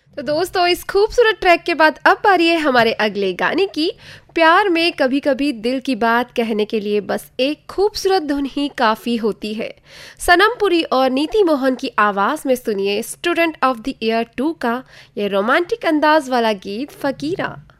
तो दोस्तों, इस खूबसूरत ट्रैक के बाद अब बारी है हमारे अगले गाने की। प्यार में कभी कभी दिल की बात कहने के लिए बस एक खूबसूरत धुन ही काफी होती है। सनम पुरी और नीति मोहन की आवाज में सुनिए स्टूडेंट ऑफ द ईयर 2 का ये रोमांटिक अंदाज वाला गीत फकीरा।